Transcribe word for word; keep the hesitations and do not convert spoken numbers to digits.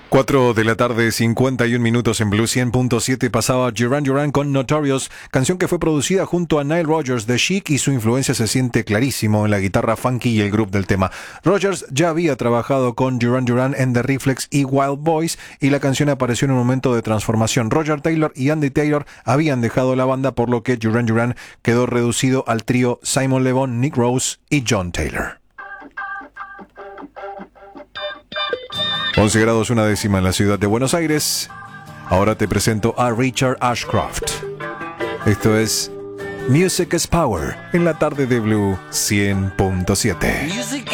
cuatro de la tarde, cincuenta y un minutos en Blue cien punto siete pasaba Duran Duran con Notorious, canción que fue producida junto a Nile Rodgers de Chic y su influencia se siente clarísimo en la guitarra funky y el groove del tema. Rodgers ya había trabajado con Duran Duran en The Reflex y Wild Boys y la canción apareció en un momento de transformación. Roger Taylor y Andy Taylor habían dejado la banda, por lo que Duran Duran quedó reducido al trío Simon Le Bon, Nick Rose y John Taylor. once grados una décima en la ciudad de Buenos Aires. Ahora te presento a Richard Ashcroft. Esto es Music is Power en la tarde de Blue cien punto siete. Music